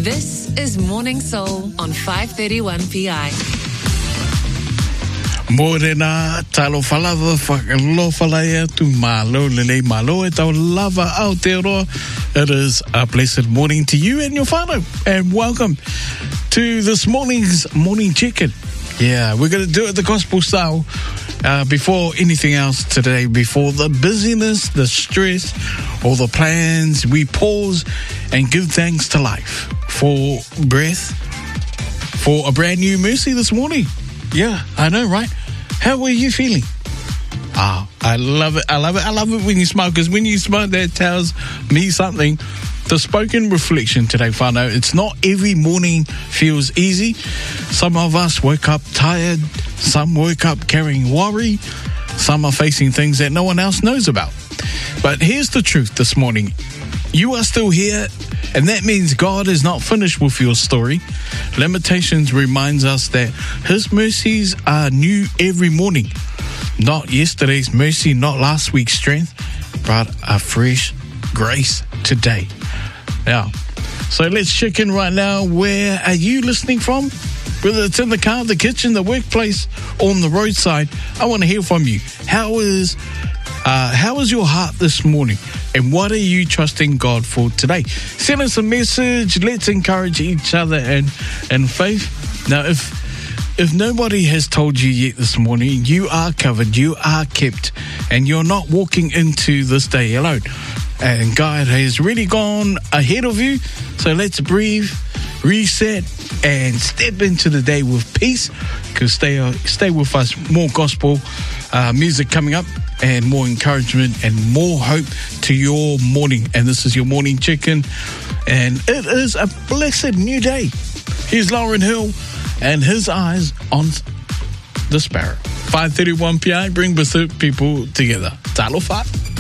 This is Morning Soul on 531 PI. Morena, talo falava, whakalofalaya tu malo, lele malo, e tau lava Aotearoa. It is a blessed morning to you and your whānau, and welcome to this morning's Morning Check-In. Yeah, we're going to do it the gospel style. Before anything else today, before the busyness, the stress, all the plans, we pause and give thanks to life for breath, for a brand new mercy this morning. Yeah, I know, right? How are you feeling? I love it. I love it. I love it when you smile, because when you smile, that tells me something. The spoken reflection today, whānau, it's not every morning feels easy. Some of us wake up tired. Some wake up carrying worry. Some are facing things that no one else knows about. But here's the truth this morning. You are still here, and that means God is not finished with your story. Lamentations reminds us that His mercies are new every morning. Not yesterday's mercy, not last week's strength, but a fresh grace today. Now, so let's check in right now. Where are you listening from? Whether it's in the car, the kitchen, the workplace, or on the roadside, I want to hear from you. How is your heart this morning? And what are you trusting God for today? Send us a message. Let's encourage each other in faith. Now, if nobody has told you yet this morning, you are covered, you are kept, and you're not walking into this day alone. And God has really gone ahead of you. So let's breathe, reset, and step into the day with peace. Because stay with us. More gospel music coming up, and more encouragement and more hope to your morning. And this is your Morning Check-In, and it is a blessed new day. Here's Lauren Hill and His Eyes on the Sparrow. 531 PI, bring Pacific people together. Talofa.